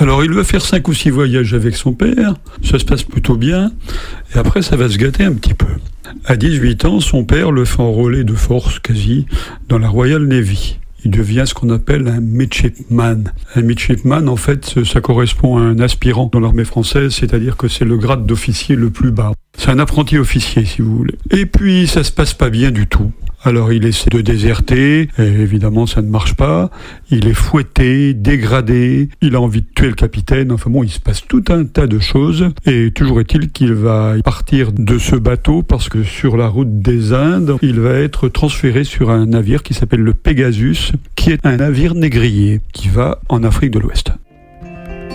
Alors il va faire 5 ou 6 voyages avec son père, ça se passe plutôt bien, et après ça va se gâter un petit peu. À 18 ans, son père le fait enrôler de force quasi dans la Royal Navy. Il devient ce qu'on appelle un midshipman. Un midshipman, en fait, ça correspond à un aspirant dans l'armée française, c'est-à-dire que c'est le grade d'officier le plus bas. C'est un apprenti officier, si vous voulez. Et puis, ça se passe pas bien du tout. Alors il essaie de déserter, et évidemment ça ne marche pas, il est fouetté, dégradé, il a envie de tuer le capitaine, enfin bon, il se passe tout un tas de choses, et toujours est-il qu'il va partir de ce bateau parce que sur la route des Indes, il va être transféré sur un navire qui s'appelle le Pegasus, qui est un navire négrier, qui va en Afrique de l'Ouest.